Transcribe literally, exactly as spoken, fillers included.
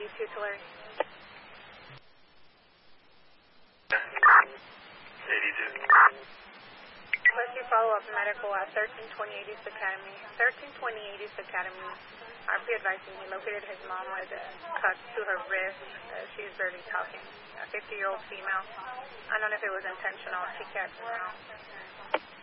eighty-two Tulare. eighty-two. Rescue follow-up medical at thirteen twenty-eight East Academy. thirteen twenty-eight East Academy. R P advising he located his mom with cuts to her wrist. Uh, she's barely talking. A fifty-year-old female. I don't know if it was intentional. She can't now.